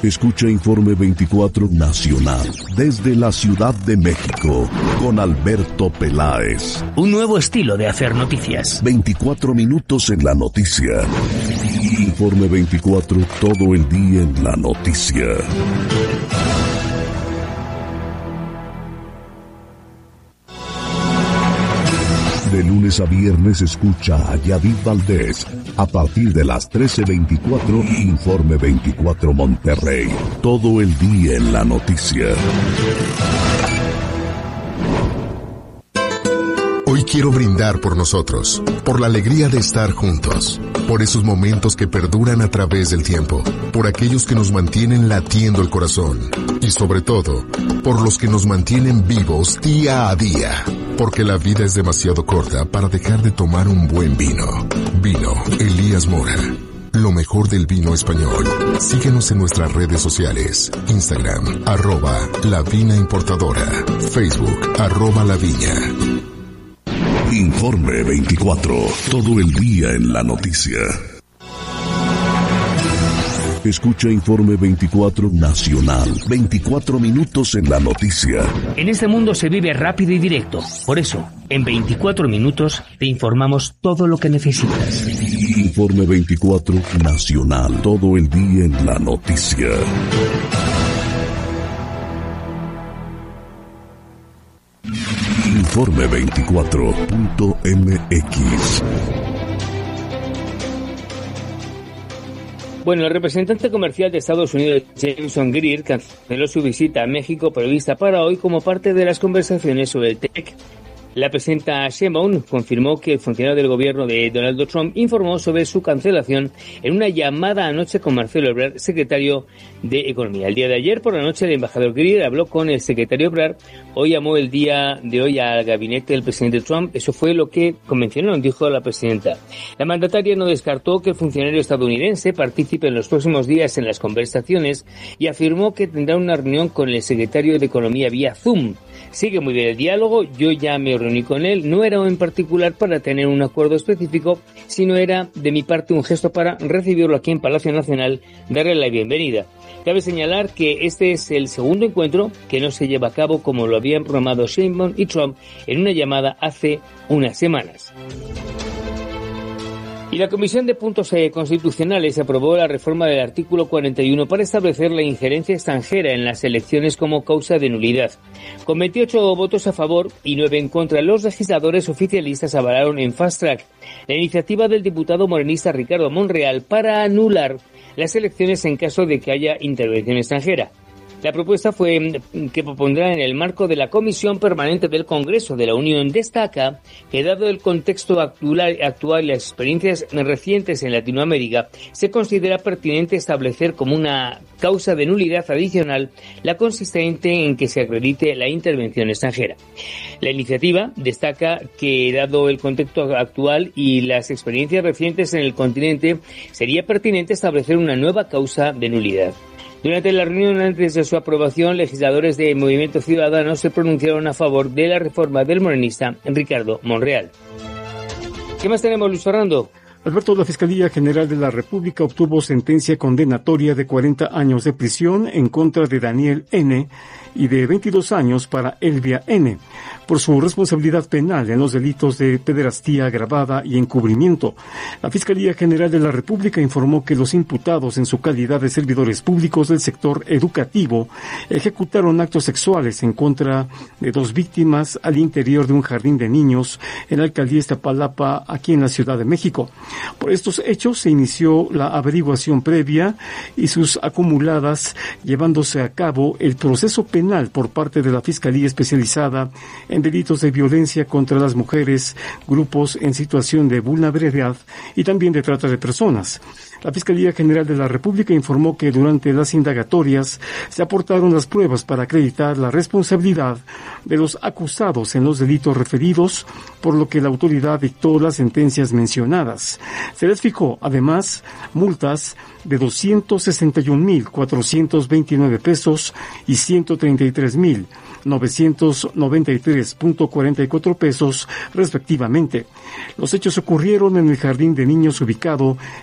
Escucha Informe 24 Nacional desde la Ciudad de México con Alberto Peláez. Un nuevo estilo de hacer noticias. 24 minutos en la noticia. Informe 24, todo el día en la noticia. De lunes a viernes escucha a Yadid Valdés a partir de las 13:24, Informe 24 Monterrey. Todo el día en la noticia. Hoy quiero brindar por nosotros, por la alegría de estar juntos, por esos momentos que perduran a través del tiempo, por aquellos que nos mantienen latiendo el corazón y sobre todo, por los que nos mantienen vivos día a día, porque la vida es demasiado corta para dejar de tomar un buen vino. Vino Elías Mora. Lo mejor del vino español. Síguenos en nuestras redes sociales. Instagram, @lavinaimportadora. Facebook, @laviña. Informe 24, todo el día en la noticia. Escucha Informe 24 Nacional, 24 minutos en la noticia. En este mundo se vive rápido y directo. Por eso, en 24 minutos te informamos todo lo que necesitas. Informe 24 Nacional, todo el día en la noticia. Informe 24.mx. Bueno, el representante comercial de Estados Unidos, Jameson Greer, canceló su visita a México prevista para hoy como parte de las conversaciones sobre el TEC. La presidenta Sheinbaum confirmó que el funcionario del gobierno de Donald Trump informó sobre su cancelación en una llamada anoche con Marcelo Ebrard, secretario de Economía. El día de ayer por la noche el embajador Greer habló con el secretario Ebrard. Hoy llamó el día de hoy al gabinete del presidente Trump. Eso fue lo que convencionaron, dijo la presidenta. La mandataria no descartó que el funcionario estadounidense participe en los próximos días en las conversaciones y afirmó que tendrá una reunión con el secretario de Economía vía Zoom. Sigue muy bien el diálogo, yo ya me reuní con él, no era en particular para tener un acuerdo específico, sino era de mi parte un gesto para recibirlo aquí en Palacio Nacional, darle la bienvenida. Cabe señalar que este es el segundo encuentro que no se lleva a cabo como lo habían programado Sheinbaum y Trump en una llamada hace unas semanas. Y la Comisión de Puntos Constitucionales aprobó la reforma del artículo 41 para establecer la injerencia extranjera en las elecciones como causa de nulidad. Con 28 votos a favor y 9 en contra, los legisladores oficialistas avalaron en fast track la iniciativa del diputado morenista Ricardo Monreal para anular las elecciones en caso de que haya intervención extranjera. La propuesta fue que propondrá en el marco de la Comisión Permanente del Congreso de la Unión. Destaca que, dado el contexto actual y las experiencias recientes en Latinoamérica, se considera pertinente establecer como una causa de nulidad adicional la consistente en que se acredite la intervención extranjera. La iniciativa destaca que, dado el contexto actual y las experiencias recientes en el continente, sería pertinente establecer una nueva causa de nulidad. Durante la reunión antes de su aprobación, legisladores de Movimiento Ciudadano se pronunciaron a favor de la reforma del morenista Ricardo Monreal. ¿Qué más tenemos, Luis Fernando? Alberto, la Fiscalía General de la República obtuvo sentencia condenatoria de 40 años de prisión en contra de Daniel N. y de 22 años para Elvia N. por su responsabilidad penal en los delitos de pederastía agravada y encubrimiento. La Fiscalía General de la República informó que los imputados, en su calidad de servidores públicos del sector educativo, ejecutaron actos sexuales en contra de 2 víctimas al interior de un jardín de niños en la alcaldía Iztapalapa, aquí en la Ciudad de México. Por estos hechos se inició la averiguación previa y sus acumuladas, llevándose a cabo el proceso penal por parte de la Fiscalía Especializada en Delitos de Violencia contra las Mujeres, grupos en situación de vulnerabilidad y también de trata de personas. La Fiscalía General de la República informó que durante las indagatorias se aportaron las pruebas para acreditar la responsabilidad de los acusados en los delitos referidos, por lo que la autoridad dictó las sentencias mencionadas. Se les fijó, además, multas de 261,429 pesos y 133,993.44 pesos, respectivamente. Los hechos ocurrieron en el jardín de niños ubicado